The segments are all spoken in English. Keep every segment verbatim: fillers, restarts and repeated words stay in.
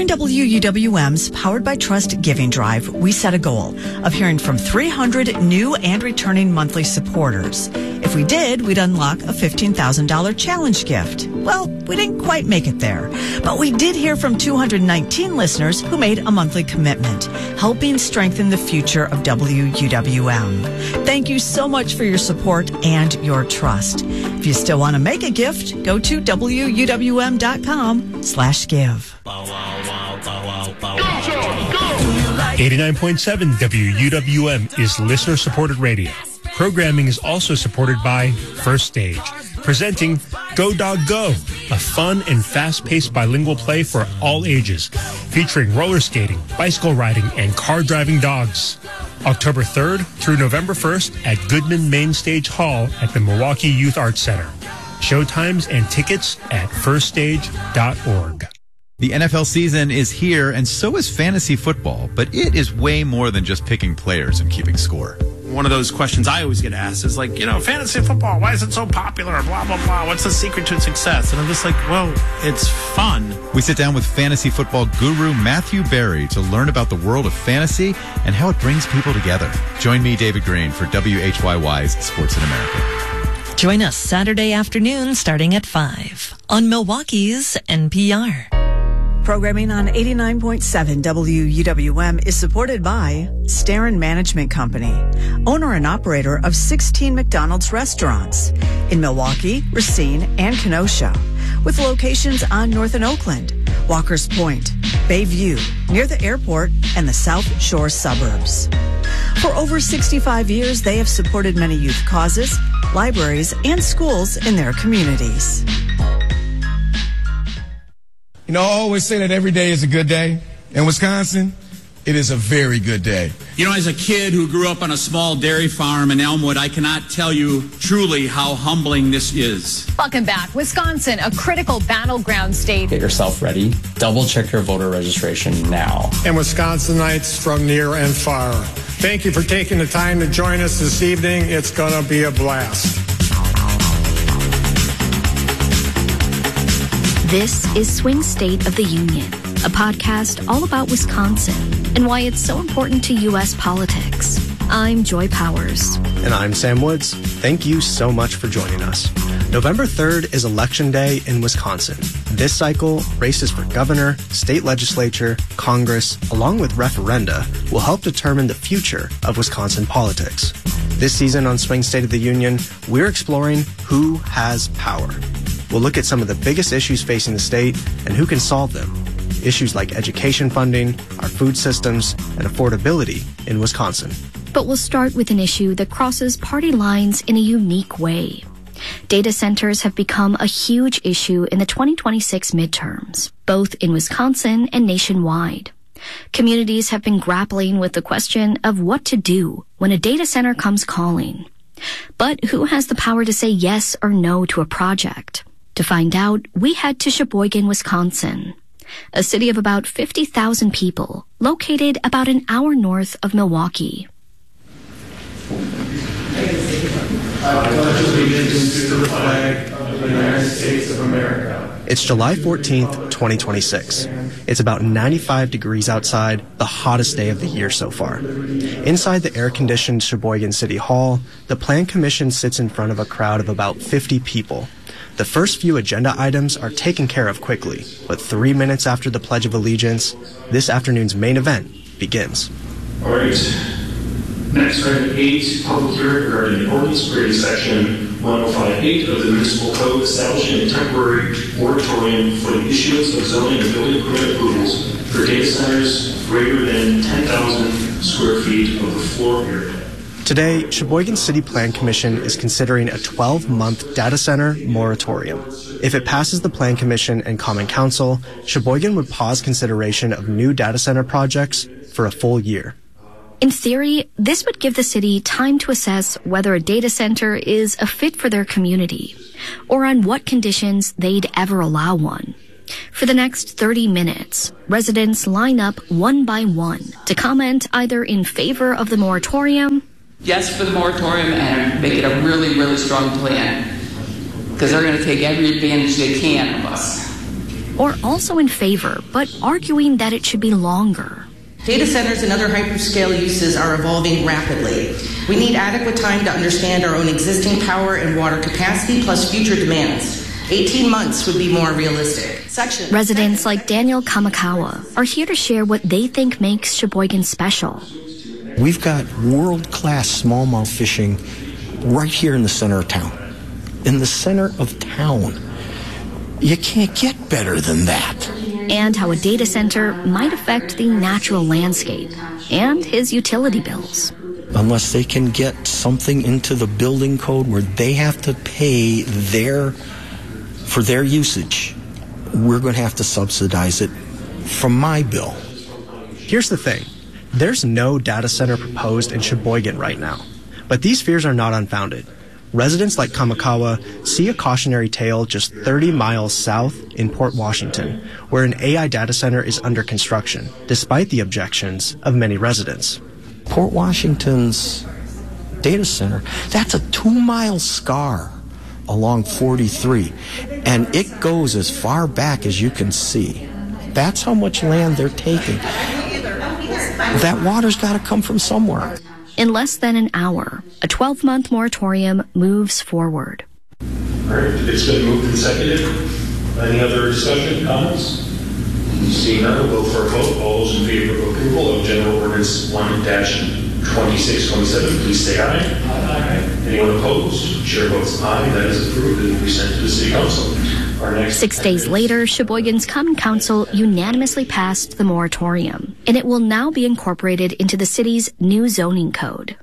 During W U W M's Powered by Trust Giving Drive, we set a goal of hearing from three hundred new and returning monthly supporters. If we did, we'd unlock a fifteen thousand dollars challenge gift. Well, we didn't quite make it there, but we did hear from two hundred nineteen listeners who made a monthly commitment, helping strengthen the future of W U W M. Thank you so much for your support and your trust. If you still want to make a gift, go to W U W M dot com slash give. eighty-nine point seven W U W M is listener-supported radio. Programming is also supported by First Stage, presenting Go Dog Go, a fun and fast-paced bilingual play for all ages, featuring roller skating, bicycle riding, and car driving dogs. October third through November first at Goodman Main Stage Hall at the Milwaukee Youth Arts Center. Showtimes and tickets at first stage dot org. The N F L season is here, and so is fantasy football, but it is way more than just picking players and keeping score. One of those questions I always get asked is like, you know, fantasy football, why is it so popular? Blah, blah, blah. What's the secret to success? And I'm just like, well, it's fun. We sit down with fantasy football guru Matthew Berry to learn about the world of fantasy and how it brings people together. Join me, David Green, for W H Y Y's Sports in America. Join us Saturday afternoon starting at five on Milwaukee's N P R. Programming on eighty-nine point seven W U W M is supported by Starin Management Company, owner and operator of sixteen McDonald's restaurants in Milwaukee, Racine, and Kenosha, with locations on North and Oakland, Walker's Point, Bayview, near the airport, and the South Shore suburbs. For over sixty-five years, they have supported many youth causes, libraries, and schools in their communities. You know, I always say that every day is a good day. In Wisconsin, it is a very good day. You know, as a kid who grew up on a small dairy farm in Elmwood, I cannot tell you truly how humbling this is. Welcome back. Wisconsin, a critical battleground state. Get yourself ready. Double check your voter registration now. And Wisconsinites from near and far, thank you for taking the time to join us this evening. It's going to be a blast. This is Swing State of the Union, a podcast all about Wisconsin and why it's so important to U S politics. I'm Joy Powers. And I'm Sam Woods. Thank you so much for joining us. November third is Election Day in Wisconsin. This cycle, races for governor, state legislature, Congress, along with referenda, will help determine the future of Wisconsin politics. This season on Swing State of the Union, we're exploring who has power. We'll look at some of the biggest issues facing the state and who can solve them. Issues like education funding, our food systems, and affordability in Wisconsin. But we'll start with an issue that crosses party lines in a unique way. Data centers have become a huge issue in the twenty twenty-six midterms, both in Wisconsin and nationwide. Communities have been grappling with the question of what to do when a data center comes calling. But who has the power to say yes or no to a project? To find out, we head to Sheboygan, Wisconsin, a city of about fifty thousand people, located about an hour north of Milwaukee. I pledge allegiance to the flag of the United States of America. It's July fourteenth, twenty twenty-six. It's about ninety-five degrees outside, the hottest day of the year so far. Inside the air-conditioned Sheboygan City Hall, the Plan Commission sits in front of a crowd of about fifty people. The first few agenda items are taken care of quickly, but three minutes after the Pledge of Allegiance, this afternoon's main event begins. All right. Next, item eight, public hearing regarding the ordinance creating section one oh five eight of the Municipal Code establishing a temporary moratorium for the issuance of zoning and building permit approvals for data centers greater than ten thousand square feet of the floor area. Today, Sheboygan City Plan Commission is considering a twelve-month data center moratorium. If it passes the Plan Commission and Common Council, Sheboygan would pause consideration of new data center projects for a full year. In theory, this would give the city time to assess whether a data center is a fit for their community, or on what conditions they'd ever allow one. For the next thirty minutes, residents line up one by one to comment either in favor of the moratorium, yes for the moratorium, and make it a really, really strong plan, because they're going to take every advantage they can of us. or also in favor, but arguing that it should be longer. Data centers and other hyperscale uses are evolving rapidly. We need adequate time to understand our own existing power and water capacity plus future demands. eighteen months would be more realistic. Section. Residents like Daniel Kamakawa are here to share what they think makes Sheboygan special. We've got world-class smallmouth fishing right here in the center of town. In the center of town. You can't get better than that. And how a data center might affect the natural landscape and his utility bills. Unless they can get something into the building code where they have to pay their for their usage, we're going to have to subsidize it from my bill. Here's the thing. There's no data center proposed in Sheboygan right now. But these fears are not unfounded. Residents like Kamakawa see a cautionary tale just thirty miles south in Port Washington, where an A I data center is under construction, despite the objections of many residents. Port Washington's data center, that's a two-mile scar along forty-three, and it goes as far back as you can see. That's how much land they're taking. That water's got to come from somewhere. In less than an hour, a twelve-month moratorium moves forward. All right, it's been moved and seconded. Any other discussion, comments? Seeing none, we'll vote for a vote. All those in favor of approval of General Ordinance one dash twenty-six twenty-seven, please say aye. Aye. Anyone opposed? Chair votes aye. That is approved and will be sent to the City Council. Our next Six days later, Sheboygan's Common Council unanimously passed the moratorium, and it will now be incorporated into the city's new zoning code.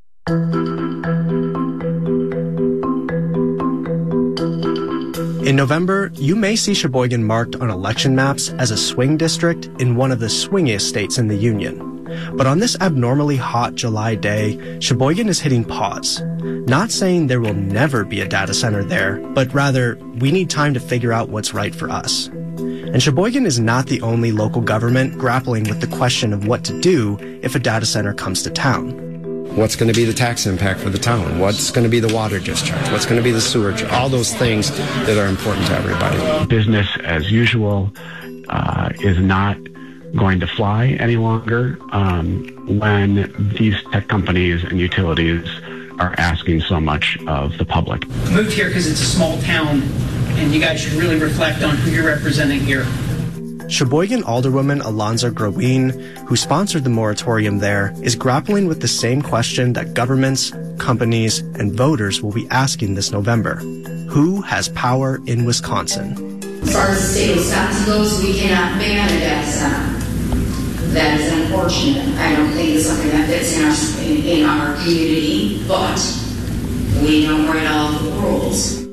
In November, you may see Sheboygan marked on election maps as a swing district in one of the swingiest states in the Union. But on this abnormally hot July day, Sheboygan is hitting pause. Not saying there will never be a data center there, but rather, we need time to figure out what's right for us. And Sheboygan is not the only local government grappling with the question of what to do if a data center comes to town. What's going to be the tax impact for the town? What's going to be the water discharge? What's going to be the sewer? All those things that are important to everybody. Business as usual uh, is not going to fly any longer um, when these tech companies and utilities are asking so much of the public. Moved here because it's a small town, and you guys should really reflect on who you're representing here. Sheboygan Alderwoman Alonza Groween, who sponsored the moratorium there, is grappling with the same question that governments, companies, and voters will be asking this November. Who has power in Wisconsin? As far as the state of Wisconsin goes, we cannot ban a data center. That is unfortunate. I don't think it's something that fits in our, in, in our community, but we don't write all the rules.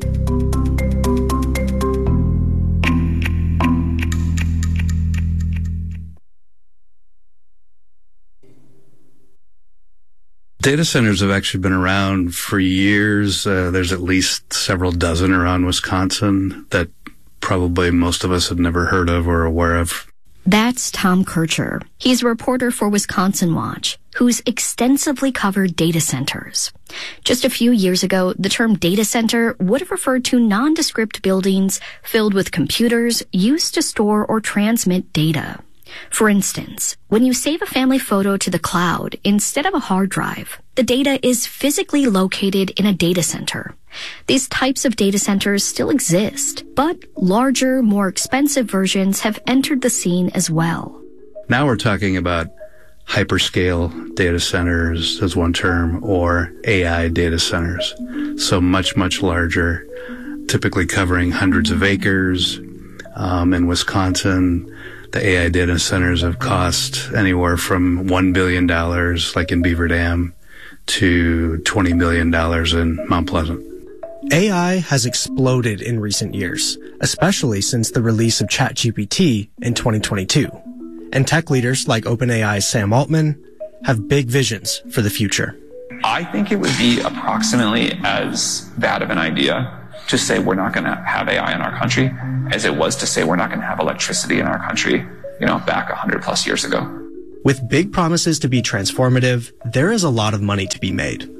Data centers have actually been around for years. Uh, there's at least several dozen around Wisconsin that probably most of us have never heard of or aware of. That's Tom Kircher. He's a reporter for Wisconsin Watch, who's extensively covered data centers. Just a few years ago, the term data center would have referred to nondescript buildings filled with computers used to store or transmit data. For instance, when you save a family photo to the cloud instead of a hard drive, the data is physically located in a data center. These types of data centers still exist, but larger, more expensive versions have entered the scene as well. Now we're talking about hyperscale data centers as one term, or A I data centers. So much, much larger, typically covering hundreds of acres. Um, in Wisconsin, the A I data centers have cost anywhere from one billion dollars, like in Beaver Dam, to twenty million dollars in Mount Pleasant. A I has exploded in recent years, especially since the release of ChatGPT in twenty twenty-two. And tech leaders like OpenAI's Sam Altman have big visions for the future. I think it would be approximately as bad of an idea to say we're not going to have A I in our country as it was to say we're not going to have electricity in our country, you know, back one hundred plus years ago. With big promises to be transformative, there is a lot of money to be made.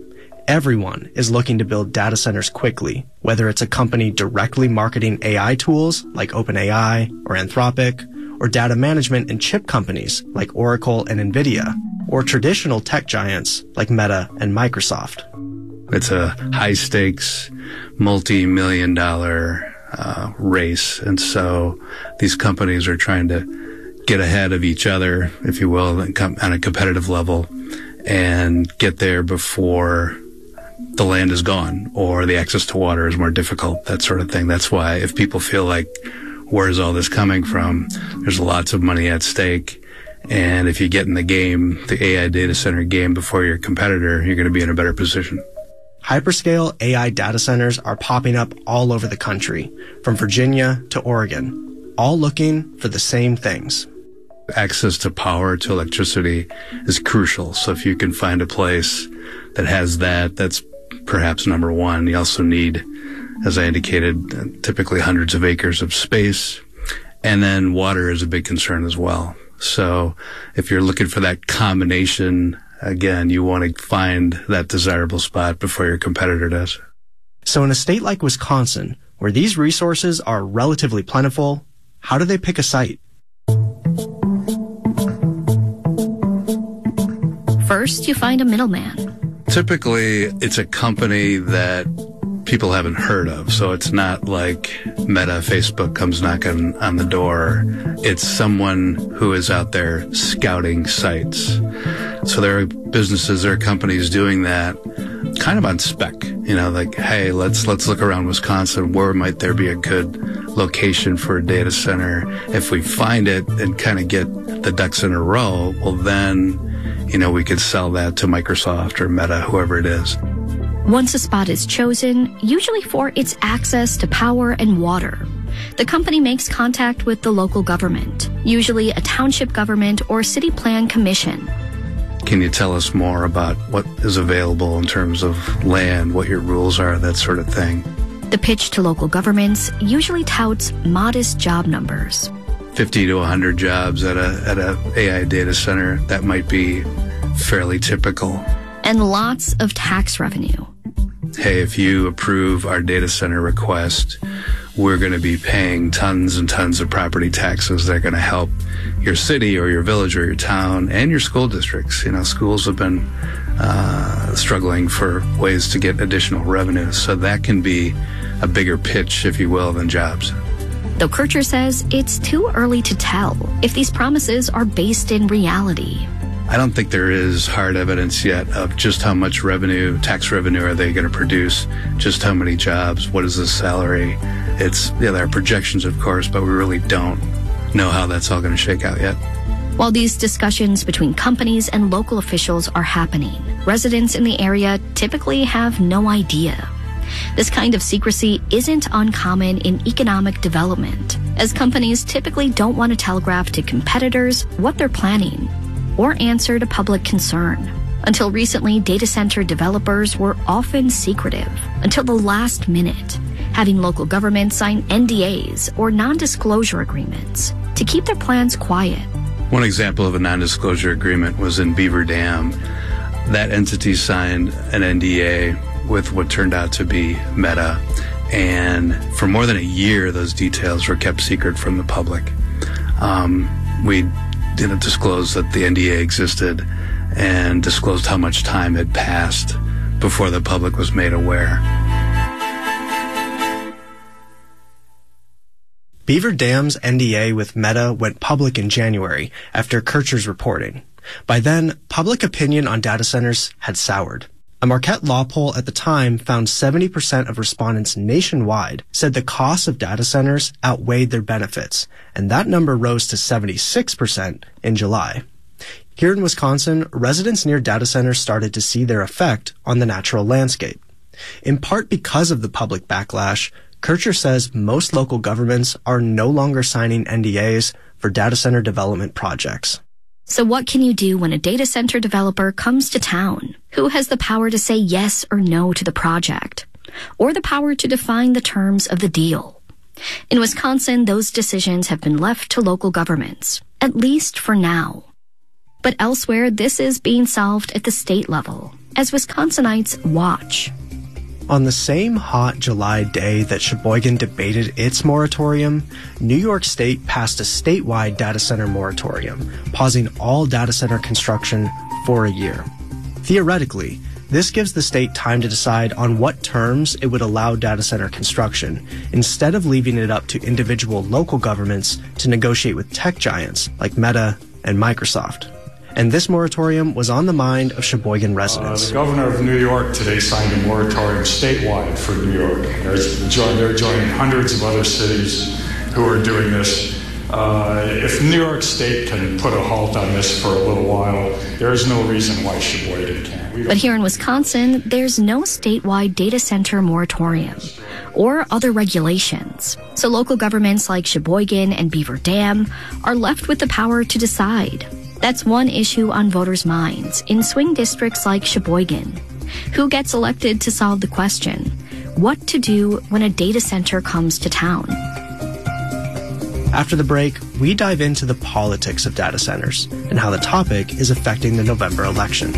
Everyone is looking to build data centers quickly, whether it's a company directly marketing A I tools like OpenAI or Anthropic, or data management and chip companies like Oracle and NVIDIA, or traditional tech giants like Meta and Microsoft. It's a high-stakes, multi-million dollar uh, race, and so these companies are trying to get ahead of each other, if you will, on a competitive level, and get there before the land is gone or the access to water is more difficult, that sort of thing. That's why if people feel like, where's all this coming from? There's lots of money at stake. And if you get in the game, the A I data center game before your competitor, you're going to be in a better position. Hyperscale A I data centers are popping up all over the country, from Virginia to Oregon, all looking for the same things. Access to power, to electricity is crucial. So if you can find a place that has that, that's perhaps number one. You also need, as I indicated, typically hundreds of acres of space. And then water is a big concern as well. So if you're looking for that combination, again, you want to find that desirable spot before your competitor does. So in a state like Wisconsin, where these resources are relatively plentiful, how do they pick a site? First, you find a middleman. Typically, it's a company that people haven't heard of. So it's not like Meta, Facebook comes knocking on the door. It's someone who is out there scouting sites. So there are businesses, there are companies doing that kind of on spec, you know, like, hey, let's, let's look around Wisconsin. Where might there be a good location for a data center? If we find it and kind of get the ducks in a row, well, then, you know, we could sell that to Microsoft or Meta, whoever it is. Once a spot is chosen, usually for its access to power and water, the company makes contact with the local government, usually a township government or city plan commission. Can you tell us more about what is available in terms of land, what your rules are, that sort of thing? The pitch to local governments usually touts modest job numbers. fifty to one hundred jobs at a at a A I data center, that might be fairly typical. And lots of tax revenue. Hey, if you approve our data center request, we're going to be paying tons and tons of property taxes that are going to help your city or your village or your town and your school districts. You know, schools have been uh, struggling for ways to get additional revenue. So that can be a bigger pitch, if you will, than jobs. Though Kircher says it's too early to tell if these promises are based in reality. I don't think there is hard evidence yet of just how much revenue, tax revenue, are they going to produce, just how many jobs, what is the salary. It's, yeah, there are projections, of course, but we really don't know how that's all going to shake out yet. While these discussions between companies and local officials are happening, residents in the area typically have no idea. This kind of secrecy isn't uncommon in economic development, as companies typically don't want to telegraph to competitors what they're planning or answer to public concern. Until recently, data center developers were often secretive until the last minute, having local governments sign N D As or non-disclosure agreements to keep their plans quiet. One example of a non-disclosure agreement was in Beaver Dam. That entity signed an N D A with what turned out to be Meta, and for more than a year, those details were kept secret from the public. Um, we didn't disclose that the N D A existed and disclosed how much time had passed before the public was made aware. Beaver Dam's N D A with Meta went public in January after Kircher's reporting. By then, public opinion on data centers had soured. A Marquette law poll at the time found seventy percent of respondents nationwide said the costs of data centers outweighed their benefits, and that number rose to seventy-six percent in July. Here in Wisconsin, residents near data centers started to see their effect on the natural landscape. In part because of the public backlash, Kircher says most local governments are no longer signing N D As for data center development projects. So what can you do when a data center developer comes to town? Who has the power to say yes or no to the project? Or the power to define the terms of the deal? In Wisconsin, those decisions have been left to local governments, at least for now. But elsewhere, this is being solved at the state level, as Wisconsinites watch. On the same hot July day that Sheboygan debated its moratorium, New York State passed a statewide data center moratorium, pausing all data center construction for a year. Theoretically, this gives the state time to decide on what terms it would allow data center construction, instead of leaving it up to individual local governments to negotiate with tech giants like Meta and Microsoft. And this moratorium was on the mind of Sheboygan residents. Uh, the governor of New York today signed a moratorium statewide for New York. They're joining hundreds of other cities who are doing this. Uh, if New York State can put a halt on this for a little while, there is no reason why Sheboygan can't. But here in Wisconsin, there's no statewide data center moratorium or other regulations. So local governments like Sheboygan and Beaver Dam are left with the power to decide. That's one issue on voters' minds in swing districts like Sheboygan. Who gets elected to solve the question? What to do when a data center comes to town? After the break, we dive into the politics of data centers and how the topic is affecting the November election.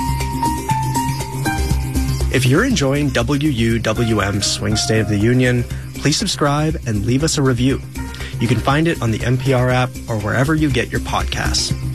If you're enjoying W U W M's Swing State of the Union, please subscribe and leave us a review. You can find it on the N P R app or wherever you get your podcasts.